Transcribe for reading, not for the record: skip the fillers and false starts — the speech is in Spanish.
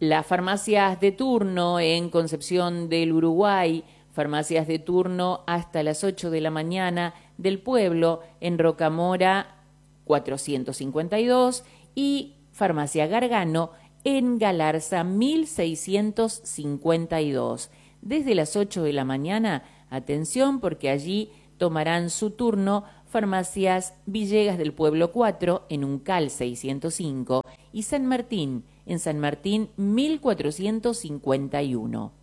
Las farmacias de turno en Concepción del Uruguay, farmacias de turno hasta las 8 de la mañana del pueblo en Rocamora 452 y farmacia Gargano en Galarza 1652. Desde las 8 de la mañana, atención porque allí tomarán su turno farmacias Villegas del Pueblo 4 en Uncal 605 y San Martín en San Martín 1451.